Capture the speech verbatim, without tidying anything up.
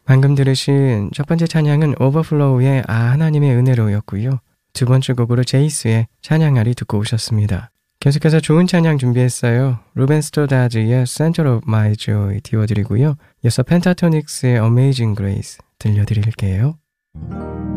방금 들으신 첫 번째 찬양은 오버플로우의 아 하나님의 은혜로였고요. 두 번째 곡으로 제이스의 찬양하리 듣고 오셨습니다. 계속해서 좋은 찬양 준비했어요. 루벤 스토다즈의 Center of My Joy 띄워드리고요. 이어서 펜타토닉스의 Amazing Grace 들려드릴게요.